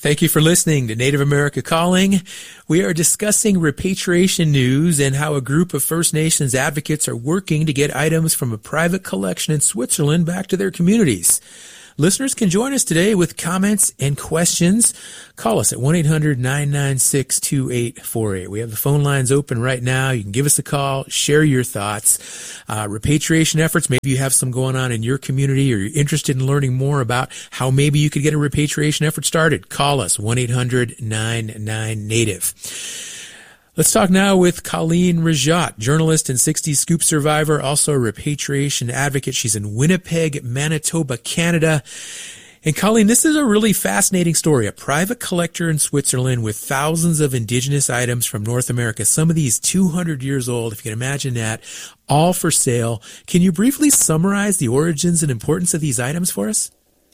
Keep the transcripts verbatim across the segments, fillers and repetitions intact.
Thank you for listening to Native America Calling. We are discussing repatriation news and how a group of First Nations advocates are working to get items from a private collection in Switzerland back to their communities. Listeners can join us today with comments and questions. Call us at one eight hundred nine nine six two eight four eight. We have the phone lines open right now. You can give us a call, share your thoughts. Uh, repatriation efforts, maybe you have some going on in your community or you're interested in learning more about how maybe you could get a repatriation effort started. Call us, one eight hundred nine nine native. Let's talk now with Colleen Rajat, journalist and sixties scoop survivor, also a repatriation advocate. She's in Winnipeg, Manitoba, Canada. And Colleen, this is a really fascinating story. A private collector in Switzerland with thousands of indigenous items from North America, some of these two hundred years old, if you can imagine that, all for sale. Can you briefly summarize the origins and importance of these items for us?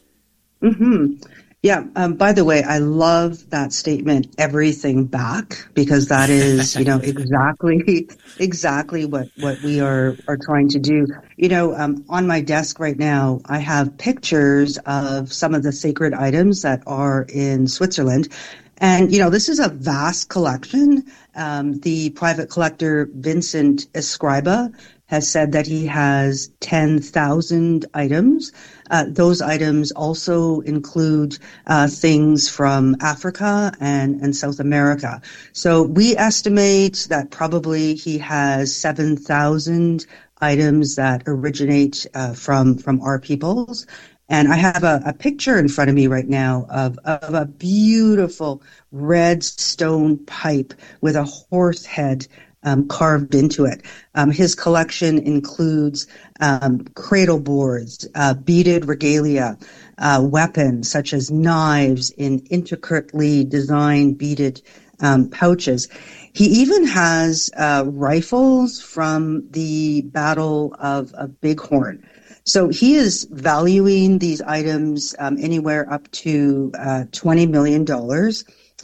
Mm-hmm. Yeah. Um, by the way, I love that statement, everything back, because that is, you know, exactly, exactly what, what we are, are trying to do. You know, um, on my desk right now, I have pictures of some of the sacred items that are in Switzerland. And, you know, this is a vast collection. Um, the private collector, Vincent Escriba, has said that he has ten thousand items. Uh, those items also include uh, things from Africa and, and South America. So we estimate that probably he has seven thousand items that originate uh, from, from our peoples. And I have a, a picture in front of me right now of, of a beautiful red stone pipe with a horse head Um, carved into it. Um, his collection includes um, cradle boards, uh, beaded regalia, uh, weapons such as knives in intricately designed beaded um, pouches. He even has uh, rifles from the Battle of, of Bighorn. So he is valuing these items um, anywhere up to uh, twenty million dollars.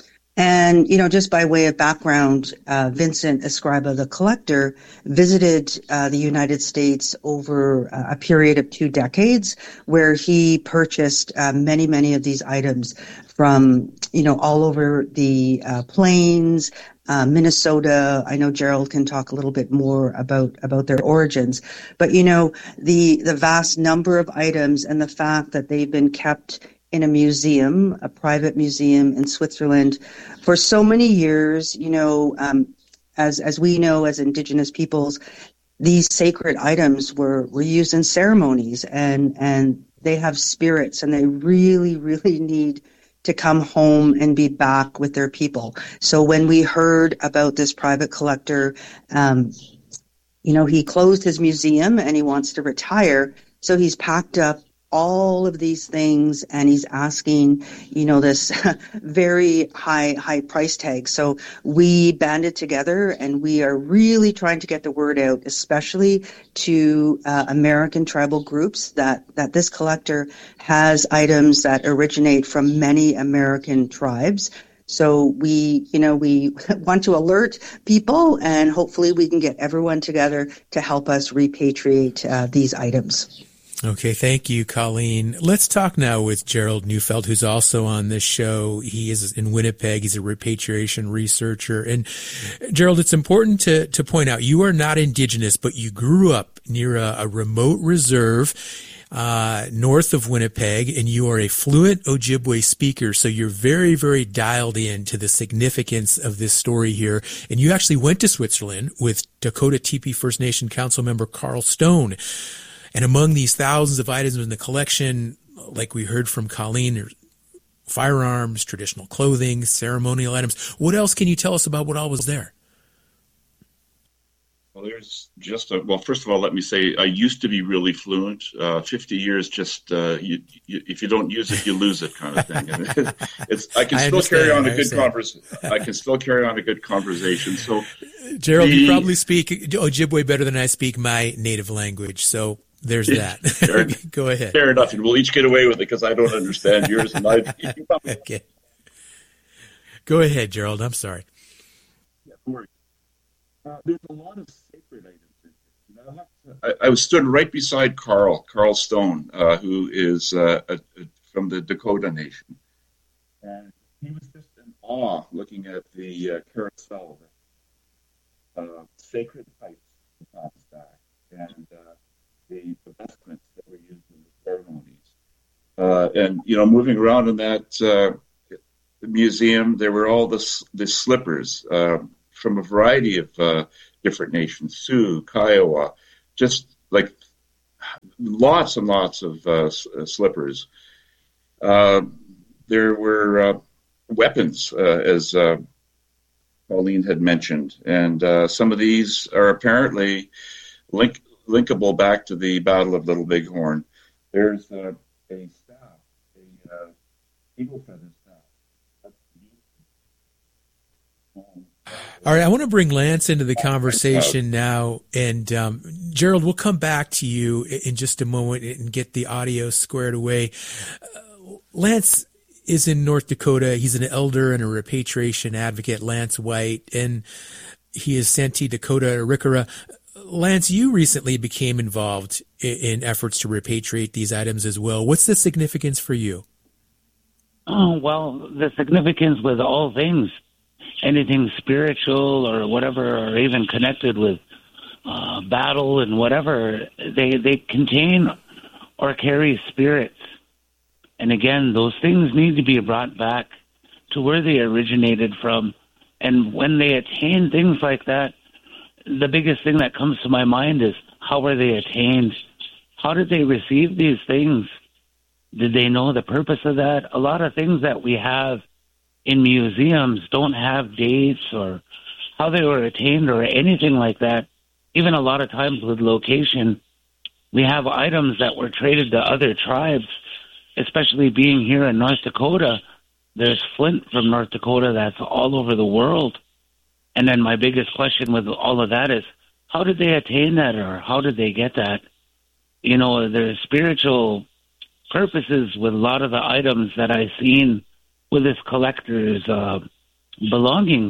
And, you know, just by way of background, uh, Vincent Escriba, the collector, visited uh, the United States over uh, a period of two decades where he purchased uh, many, many of these items from, you know, all over the uh, plains, uh, Minnesota. I know Gerald can talk a little bit more about, about their origins. But, you know, the, the vast number of items and the fact that they've been kept in a museum, a private museum in Switzerland for so many years. You know, um, as as we know as Indigenous peoples, these sacred items were, were used in ceremonies, and and they have spirits, and they really, really need to come home and be back with their people. So when we heard about this private collector, um, you know, he closed his museum and he wants to retire, so he's packed up all of these things, and he's asking, you know, this very high, high price tag. So we banded together, and we are really trying to get the word out, especially to uh, American tribal groups, that, that this collector has items that originate from many American tribes. So we, you know, we want to alert people, and hopefully we can get everyone together to help us repatriate uh, these items. Okay, thank you, Colleen. Let's talk now with Gerald Neufeld, who's also on this show. He is in Winnipeg. He's a repatriation researcher. And Gerald, it's important to, to point out, you are not Indigenous, but you grew up near a, a remote reserve uh, north of Winnipeg, and you are a fluent Ojibwe speaker. So you're very, very dialed in to the significance of this story here. And you actually went to Switzerland with Dakota Teepee First Nation Council member Carl Stone. And among these thousands of items in the collection, like we heard from Colleen, there's firearms, traditional clothing, ceremonial items. What else can you tell us about what all was there? Well, there's just a, well, first of all, let me say I used to be really fluent. Uh, fifty years, just uh, you, you, if you don't use it, you lose it, kind of thing. And it, it's I can I still carry on a good understand. conversation. I can still carry on a good conversation. So, Gerald, the, you probably speak Ojibwe better than I speak my native language. So there's that. Fair, Go ahead. Fair enough. And we'll each get away with it because I don't understand yours. And I, okay. Go ahead, Gerald. I'm sorry. Yeah, don't worry. Uh, there's a lot of sacred items in here. You know, I, I was stood right beside Carl, Carl Stone, uh, who is uh, a, a, from the Dakota Nation. And he was just in awe looking at the uh, carousel, uh, sacred pipes on stack, and uh, the, the vestments that were used in the ceremonies. Uh, and, you know, moving around in that uh, museum, there were all the, the slippers uh, from a variety of uh, different nations, Sioux, Kiowa, just like lots and lots of uh, slippers. Uh, there were uh, weapons, uh, as uh, Pauline had mentioned, and uh, some of these are apparently link, linkable back to the Battle of Little Bighorn. There's uh, a staff, a uh, eagle feather staff. All right, I want to bring Lance into the conversation now, and um, Gerald, we'll come back to you in just a moment and get the audio squared away. Uh, Lance is in North Dakota. He's an elder and a repatriation advocate, Lance White, and he is Santee Dakota Arikara. Lance, you recently became involved in, in efforts to repatriate these items as well. What's the significance for you? Oh, well, the significance with all things, anything spiritual or whatever, or even connected with uh, battle and whatever, they, they contain or carry spirits. And again, those things need to be brought back to where they originated from. And when they attain things like that, the biggest thing that comes to my mind is, how were they attained? How did they receive these things? Did they know the purpose of that? A lot of things that we have in museums don't have dates or how they were attained or anything like that. Even a lot of times with location, we have items that were traded to other tribes, especially being here in North Dakota. There's flint from North Dakota that's all over the world. And then my biggest question with all of that is, how did they attain that, or how did they get that? You know, there's spiritual purposes with a lot of the items that I've seen with this collector's uh, belongings.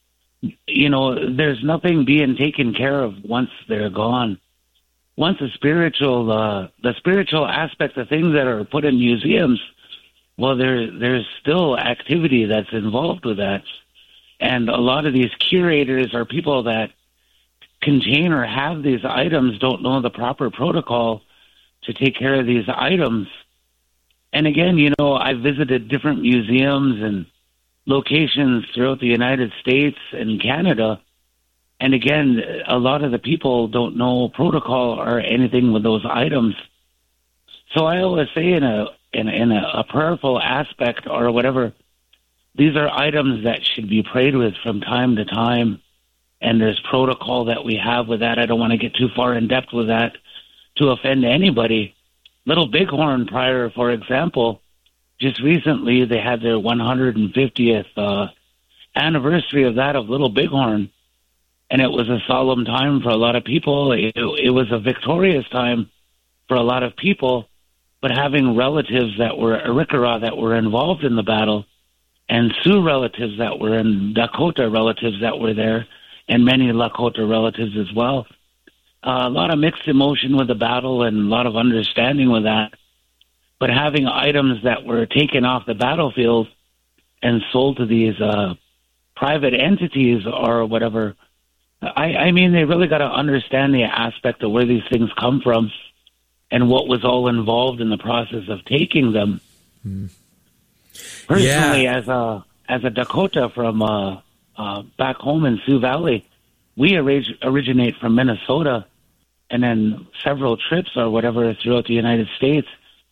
You know, there's nothing being taken care of once they're gone. Once the spiritual, uh, the spiritual aspect of things that are put in museums, well, there, there's still activity that's involved with that. And a lot of these curators or people that contain or have these items don't know the proper protocol to take care of these items. And again, you know, I visited different museums and locations throughout the United States and Canada. And again, a lot of the people don't know protocol or anything with those items. So I always say in a in, in a, a prayerful aspect or whatever, these are items that should be prayed with from time to time. And there's protocol that we have with that. I don't want to get too far in depth with that to offend anybody. Little Bighorn prior, for example, just recently they had their one hundred fiftieth uh, anniversary of that of Little Bighorn. And it was a solemn time for a lot of people. It, it was a victorious time for a lot of people. But having relatives that were Arikara that were involved in the battle, and Sioux relatives that were in Dakota relatives that were there, and many Lakota relatives as well. Uh, a lot of mixed emotion with the battle and a lot of understanding with that. But having items that were taken off the battlefield and sold to these uh, private entities or whatever, I, I mean, they really got to understand the aspect of where these things come from and what was all involved in the process of taking them. Mm. Personally, Yeah. as a as a Dakota from uh, uh, back home in Sioux Valley, we orig- originate from Minnesota, and then several trips or whatever throughout the United States,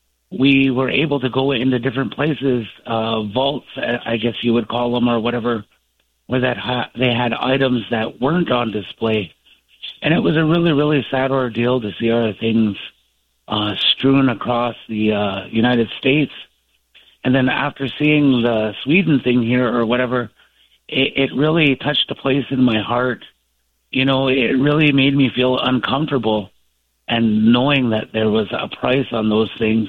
we were able to go into different places, uh, vaults, I guess you would call them, or whatever, where that ha- they had items that weren't on display. And it was a really, really sad ordeal to see our things uh, strewn across the uh, United States. And then after seeing the Sweden thing here or whatever, it, it really touched a place in my heart. You know, it really made me feel uncomfortable. And knowing that there was a price on those things,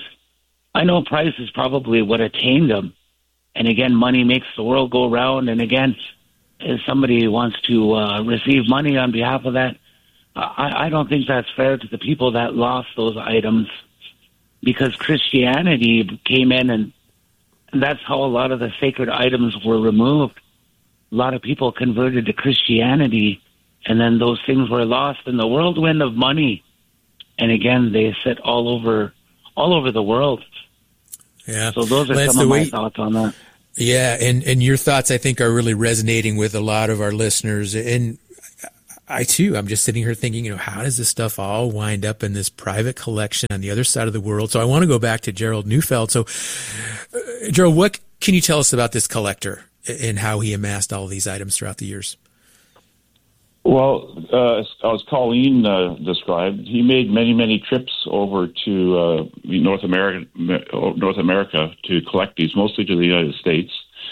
I know price is probably what attained them. And again, money makes the world go round. And again, if somebody wants to uh, receive money on behalf of that, I, I don't think that's fair to the people that lost those items, because Christianity came in and that's how a lot of the sacred items were removed. A lot of people converted to Christianity, and then those things were lost in the whirlwind of money. And again, they sit all over, all over the world. Yeah. So those are Lance, some of my way, thoughts on that. Yeah, and, and your thoughts, I think, are really resonating with a lot of our listeners. And I, too, I'm just sitting here thinking, you know, how does this stuff all wind up in this private collection on the other side of the world? So I want to go back to Gerald Neufeld. So, uh, Gerald, what can you tell us about this collector and how he amassed all of these items throughout the years? Well, uh, as Colleen uh, described, he made many, many trips over to uh, North America, North America to collect these, mostly to the United States.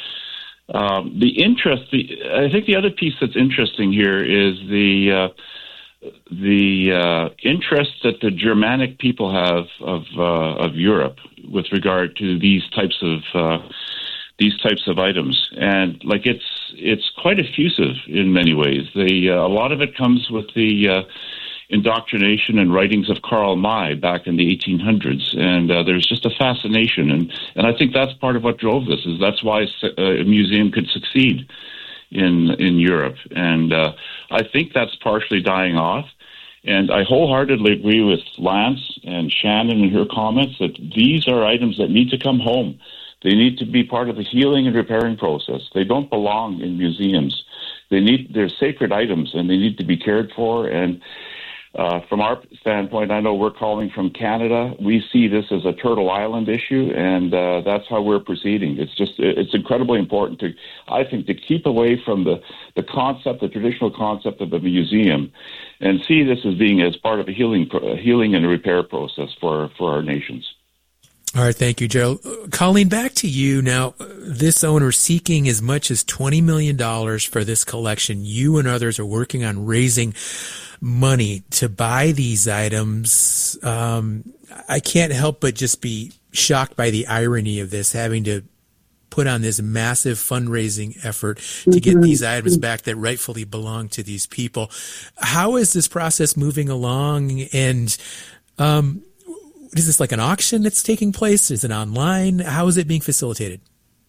Um, the interest, the, I think, the other piece that's interesting here is the uh, the uh, interest that the Germanic people have of uh, of Europe with regard to these types of uh, these types of items, and like it's it's quite effusive in many ways. The uh, a lot of it comes with the uh, indoctrination and writings of Karl May back in the eighteen hundreds, and uh, there's just a fascination, and and I think that's part of what drove this. Is that's why a museum could succeed in in Europe, and uh, I think that's partially dying off. And I wholeheartedly agree with Lance and Shannon in her comments that these are items that need to come home. They need to be part of the healing and repairing process. They don't belong in museums. They need, they're sacred items, and they need to be cared for. And uh, from our standpoint, I know we're calling from Canada. We see this as a Turtle Island issue, and uh, that's how we're proceeding. It's just, it's incredibly important to, I think, to keep away from the, the concept, the traditional concept of a museum, and see this as being as part of a healing, a healing and repair process for, for our nations. All right, thank you, Gerald. Colleen, back to you. Now, this owner seeking as much as twenty million dollars for this collection. You and others are working on raising money to buy these items. Um, I can't help but just be shocked by the irony of this, having to put on this massive fundraising effort to get these items back that rightfully belong to these people. How is this process moving along? And um is this like an auction that's taking place? Is it online? How is it being facilitated?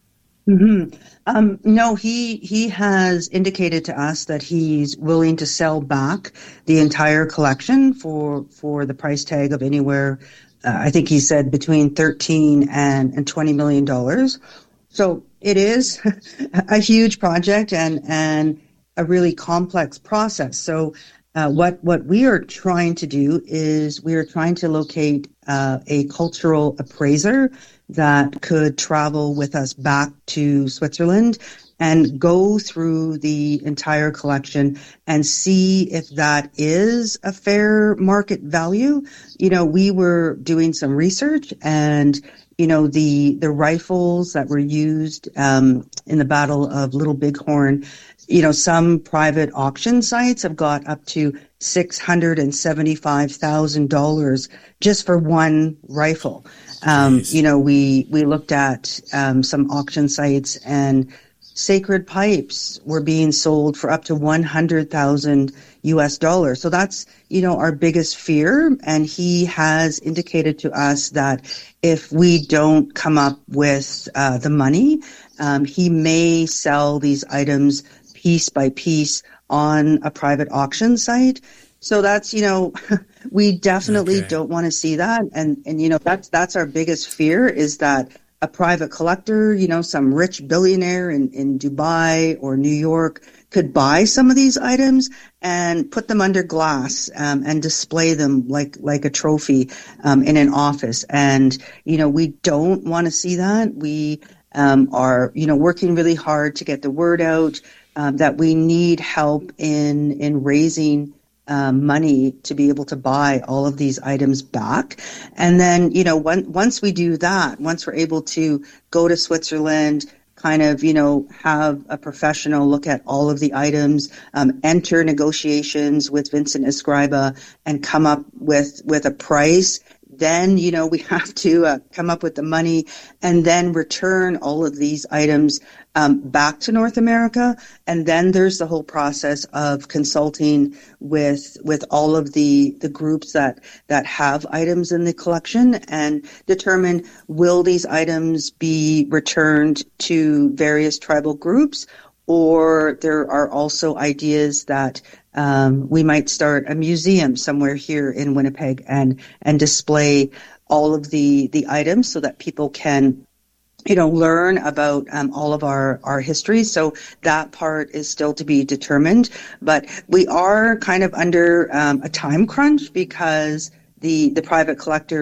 Mm-hmm. Um, no, he he has indicated to us that he's willing to sell back the entire collection for for the price tag of anywhere. Uh, I think he said between thirteen and and twenty million dollars. So it is a huge project and and a really complex process. So. Uh, what what we are trying to do is we are trying to locate uh, a cultural appraiser that could travel with us back to Switzerland and go through the entire collection and see if that is a fair market value. You know, we were doing some research, and you know the the rifles that were used um, in the Battle of Little Bighorn. You know, some private auction sites have got up to six hundred seventy-five thousand dollars just for one rifle. Um, you know, we, we looked at um, some auction sites, and sacred pipes were being sold for up to one hundred thousand U S dollars. So that's, you know, our biggest fear. And he has indicated to us that if we don't come up with uh, the money, um, he may sell these items piece by piece on a private auction site. So that's, you know, we definitely okay. don't want to see that. And, and, you know, that's, that's our biggest fear, is that a private collector, you know, some rich billionaire in, in Dubai or New York could buy some of these items and put them under glass um, and display them like, like a trophy um, in an office. And, you know, we don't want to see that. We um, are, you know, working really hard to get the word out. Um, that we need help in in raising um, money to be able to buy all of these items back. And then, you know, when, once we do that, once we're able to go to Switzerland, kind of, you know, have a professional look at all of the items, um, enter negotiations with Vincent Escriba, and come up with, with a price Then, you know, we have to uh, come up with the money and then return all of these items um, back to North America. And then there's the whole process of consulting with with all of the, the groups that, that have items in the collection and determine, will these items be returned to various tribal groups? Or there are also ideas that um, we might start a museum somewhere here in Winnipeg and and display all of the, the items so that people can, you know, learn about um, all of our, our history. So that part is still to be determined. But we are kind of under um, a time crunch because the, the private collector